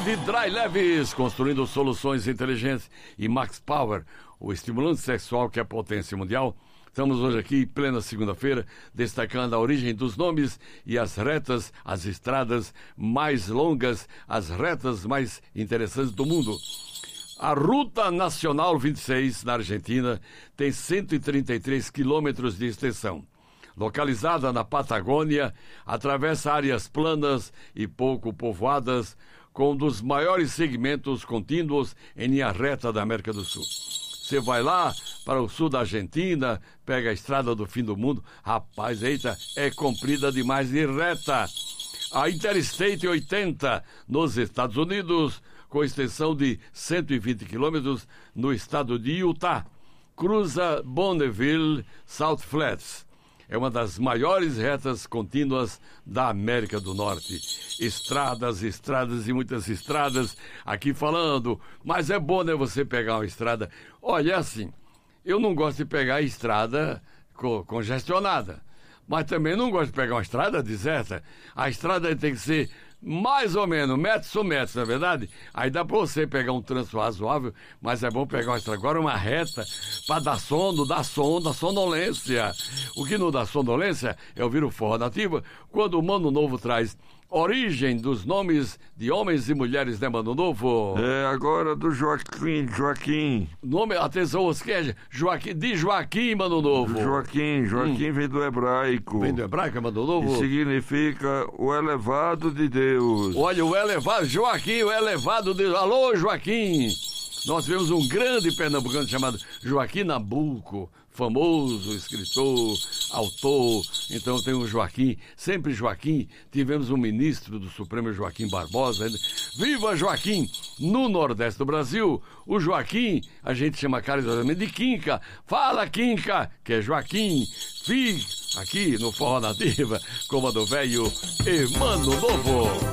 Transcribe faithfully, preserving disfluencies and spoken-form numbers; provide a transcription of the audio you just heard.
Vidrai Leves, construindo soluções inteligentes, e Max Power, o estimulante sexual que é potência mundial. Estamos hoje aqui, plena segunda-feira, destacando a origem dos nomes e as retas, as estradas mais longas, as retas mais interessantes do mundo. A Ruta Nacional vinte e seis, na Argentina, tem cento e trinta e três quilômetros de extensão. Localizada na Patagônia, atravessa áreas planas e pouco povoadas, com um dos maiores segmentos contínuos em linha reta da América do Sul. Você vai lá para o sul da Argentina, pega a estrada do fim do mundo, rapaz, eita, é comprida demais e reta. A Interstate oitenta, nos Estados Unidos, com extensão de cento e vinte quilômetros no estado de Utah, cruza Bonneville, South Flats. É uma das maiores retas contínuas da América do Norte. Estradas, estradas e muitas estradas aqui falando. Mas é bom, né, você pegar uma estrada. Olha, assim, eu não gosto de pegar a estrada co- congestionada. Mas também não gosto de pegar uma estrada deserta. A estrada tem que ser mais ou menos, metros ou metros, não é verdade? Aí dá pra você pegar um trânsito razoável, mas é bom pegar uma estrada. Agora uma reta pra dar sono, dar sono, dar sonolência. O que não dá sonolência é ouvir o Forró Nativa, quando o Mano Novo traz origem dos nomes de homens e mulheres, né, Mano Novo? É, agora do Joaquim, Joaquim. Nome, atenção, os que é Joaquim, de Joaquim, Mano Novo. Joaquim, Joaquim hum. vem do hebraico. Vem do hebraico, Mano Novo? E significa o elevado de Deus. Olha, o elevado, Joaquim, o elevado de Deus. Alô, Joaquim! Nós tivemos um grande pernambucano chamado Joaquim Nabuco, famoso escritor, autor. Então tem o Joaquim, sempre Joaquim. Tivemos um ministro do Supremo, Joaquim Barbosa. Viva Joaquim! No Nordeste do Brasil, o Joaquim, a gente chama carinhosamente de Quinca. Fala, Quinca, que é Joaquim. Fique aqui no Forró Nativa, como a do velho e Mano Novo.